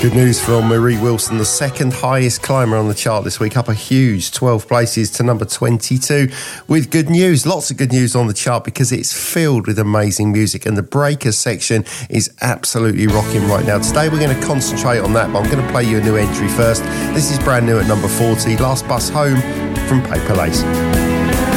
Good news from Marie Wilson, the second highest climber on the chart this week, up a huge 12 places to number 22 with good news. Lots of good news on the chart because it's filled with amazing music and the breakers section is absolutely rocking right now. Today we're going to concentrate on that, but I'm going to play you a new entry first. This is brand new at number 40, Last Bus Home from Paper Lace.